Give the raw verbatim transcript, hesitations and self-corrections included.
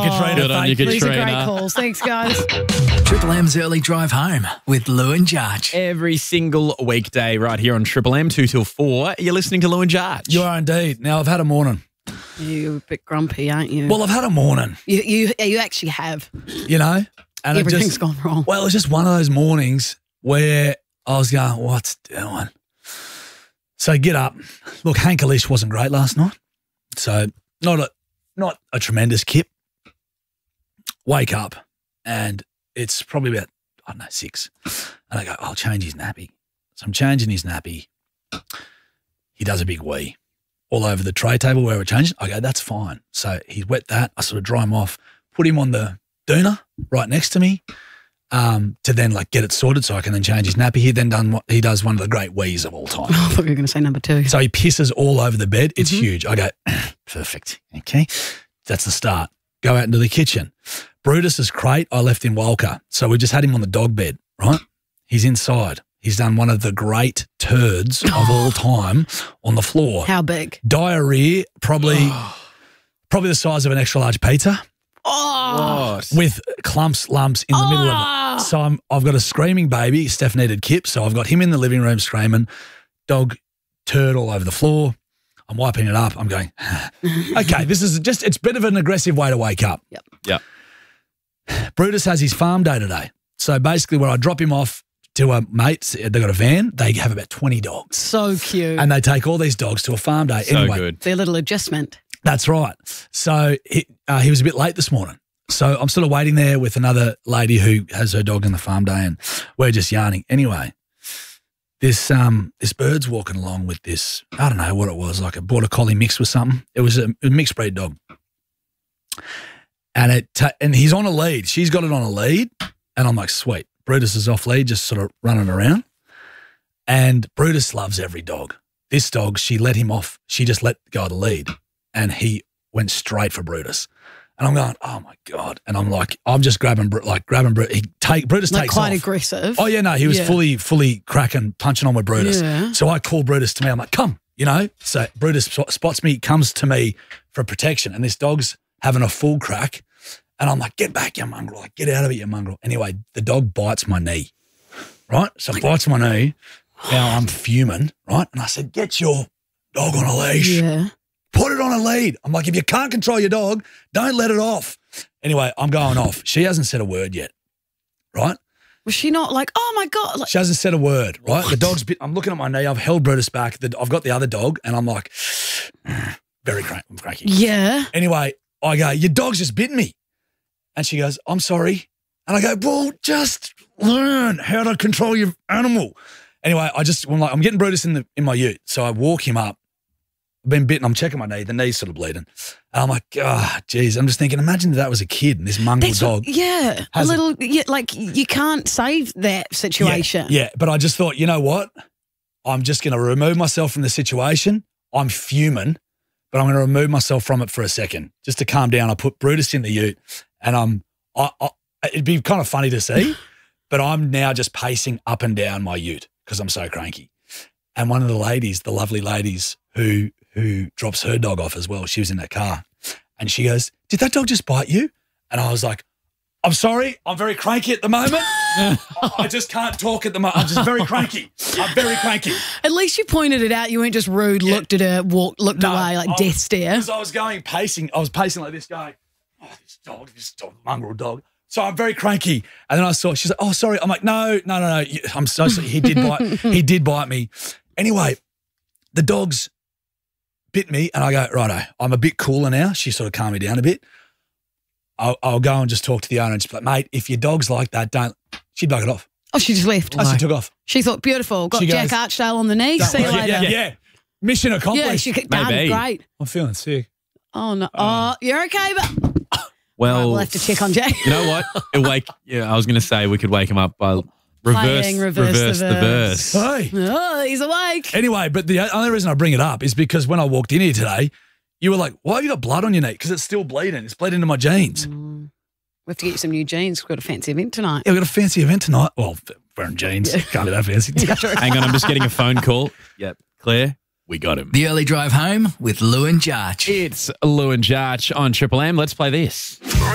Katrina. Good on you, Thank Katrina. These are great calls. Thanks, guys. Triple M's Early Drive Home with Lou and Jarch. Every single weekday right here on Triple M, two till four, you're listening to Lou and Jarch. You are indeed. Now, I've had a morning. You're a bit grumpy, aren't you? Well, I've had a morning, you you, you actually have. you know. And it Everything's just, gone wrong. Well, it was just one of those mornings where I was going, what's doing? So get up. Look, Hank Alish wasn't great last night. So not a not a tremendous kip. Wake up and it's probably about, I don't know, six. And I go, I'll change his nappy. So I'm changing his nappy. He does a big wee all over the tray table where we're changing. I go, that's fine. So he's wet that. I sort of dry him off, put him on the doona right next to me um, to then like get it sorted so I can then change his nappy. He then done what he does one of the great wees of all time. I thought you were going to say number two. So he pisses all over the bed. It's Mhm. huge. I go, perfect. Okay. That's the start. Go out into the kitchen. Brutus's crate, I left in Walker. So we just had him on the dog bed, right? He's inside. He's done one of the great turds of all time on the floor. How big? Diarrhea, probably, probably the size of an extra large pizza Oh. What? with clumps, lumps in the middle of it. So I'm, I've got a screaming baby. Steph needed Kip. So I've got him in the living room screaming, dog turd all over the floor. I'm wiping it up. I'm going, okay, this is just, it's a bit of an aggressive way to wake up. Yep. Yep. Brutus has his farm day today. So basically where I drop him off to a mate, they got a van, they have about twenty dogs. So cute. And they take all these dogs to a farm day. So anyway, good. Their little adjustment. that's right. So he, uh, he was a bit late this morning. So I'm sort of waiting there with another lady who has her dog in the farm day and we're just yarning. Anyway, this um this bird's walking along with this, I don't know what it was, like a border collie mixed with something. It was a, a mixed breed dog. And it ta- and he's on a lead. She's got it on a lead. And I'm like, sweet. Brutus is off lead, just sort of running around. And Brutus loves every dog. This dog, she let him off. She just let go of the lead. And he went straight for Brutus. And I'm going, oh, my God. And I'm like, I'm just grabbing, Bru- like, grabbing Brutus. He take, Brutus Like takes quite off. aggressive. Oh, yeah, no, he was Yeah. fully, fully cracking, punching on with Brutus. Yeah. So I call Brutus to me. I'm like, come, you know. So Brutus sp- spots me, comes to me for protection. And this dog's having a full crack. And I'm like, get back, you mongrel. Like, get out of it, you mongrel. Anyway, the dog bites my knee, right? So it bites my knee. Now I'm fuming, right? And I said, get your dog on a leash. Yeah. Put it on a lead. I'm like, if you can't control your dog, don't let it off. Anyway, I'm going off. She hasn't said a word yet, right? Was she not like, oh, my God. Like, She hasn't said a word, right? The dog's bit, I'm looking at my knee. I've held Brutus back. The, I've got the other dog and I'm like, very crank, I'm cranky. yeah. Anyway, I go, your dog's just bitten me. And she goes, I'm sorry. And I go, well, just learn how to control your animal. Anyway, I just, I'm like, I'm getting Brutus in the in my ute. So I walk him up. I've been bitten. I'm checking my knee. The knee's sort of bleeding. And I'm like, ah, oh, geez. I'm just thinking, imagine if that was a kid and this mongrel That's dog. what- yeah. A has a- little, yeah, like you can't save that Yeah, situation. yeah, but I just thought, you know what? I'm just going to remove myself from the situation. I'm fuming, but I'm going to remove myself from it for a second just to calm down. I put Brutus in the ute and I'm, I, I, it'd be kind of funny to see, but I'm now just pacing up and down my ute because I'm so cranky. And one of the ladies, the lovely ladies who who drops her dog off as well, she was in that car and she goes, did that dog just bite you? And I was like, I'm sorry, I'm very cranky at the moment. I just can't talk at the moment. I'm just very cranky. I'm very cranky. At least you pointed it out. You weren't just rude, Yeah. looked at her, walked, looked No, away, like I- death stare. Because I was going pacing, I was pacing like this, going, oh, this dog, this dog, mongrel dog. So I'm very cranky. And then I saw, she's like, oh, sorry. I'm like, no, no, no, no. You- I'm so sorry. He did bite, he did bite me. Anyway, the dogs bit me and I go, righto, I'm a bit cooler now. She sort of calmed me down a bit. I'll, I'll go and just talk to the owner and just be like, mate, if your dog's like that, don't, she'd bug it off. Oh, she just left. I she took off. She thought, beautiful, got She Jack goes, Archdale on the knee, see you yeah, later. yeah, yeah. Mission accomplished. Yeah, she could, done, Maybe. great. I'm feeling sick. Oh, no. Oh, you're okay, but Well, we'll have to check on Jack. you know what? It'll wake. Yeah, I was going to say we could wake him up by reverse, Playing reverse reverse the the verse. Hey. Oh, he's awake. Anyway, but the only reason I bring it up is because when I walked in here today, you were like, why have you got blood on your knee? Because it's still bleeding. It's bleeding into my jeans. Mm. We have to get you some new jeans. We've got a fancy event tonight. Yeah, we've got a fancy event tonight. Well, wearing jeans. Can't be that fancy. Hang on, I'm just getting a phone call. Yep, Claire, we got him. The Early Drive Home with Lou and Jarch. It's Lou and Jarch on Triple M. Let's play this.